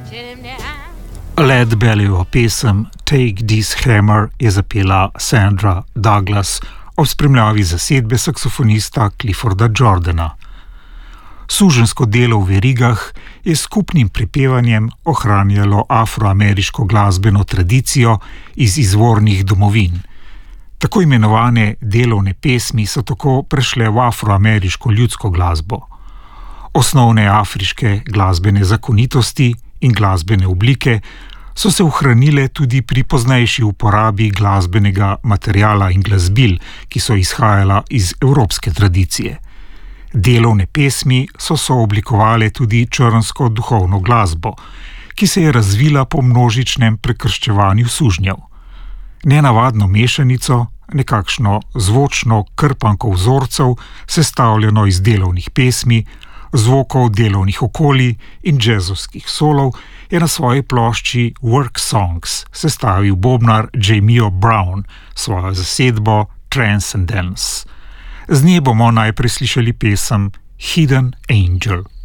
Lead Bellyjevo pesem Take This Hammer je zapela Sandra Douglas ob spremljavi zasedbe saksofonista Clifforda Jordana. Suženjsko delo v verigah je skupnim prepevanjem ohranjalo afroameriško glasbeno tradicijo iz izvornih domovin. Tako imenovane delovne pesmi so tako prešle v afroameriško ljudsko glasbo. Osnovne afriške glasbene zakonitosti in glasbene oblike so se ohranile tudi pri poznejši uporabi glasbenega materiala in glasbil, ki so izhajala iz evropske tradicije. Delovne pesmi so sooblikovale tudi črnsko duhovno glasbo, ki se je razvila po množičnem prekrščevanju sužnjev. Nenavadno mešanico, nekakšno zvočno krpanko vzorcev, sestavljeno iz delovnih pesmi, zvokov delovnih okolij in džezovskih solov, je na svoji plošči Work Songs sestavil bobnar Jamie Brown svojo zasedbo Transcendence. Z nje bomo najprej slišali pesem Hidden Angel.